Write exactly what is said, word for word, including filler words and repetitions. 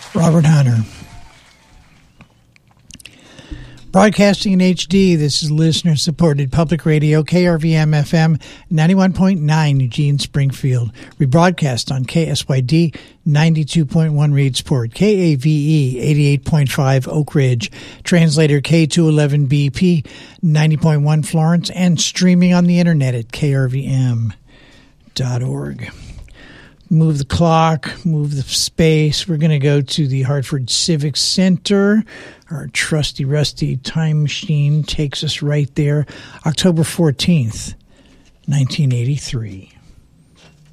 Robert Hunter. Broadcasting in H D, this is listener-supported public radio, K R V M F M, ninety-one point nine, Eugene, Springfield. Rebroadcast on K S Y D, ninety-two point one, Reedsport, K A V E, eighty-eight point five, Oak Ridge, translator K two eleven B P, ninety point one, Florence, and streaming on the internet at K R V M dot org. Move the clock, move the space. We're going to go to the Hartford Civic Center. Our trusty, rusty time machine takes us right there. October fourteenth, nineteen eighty-three.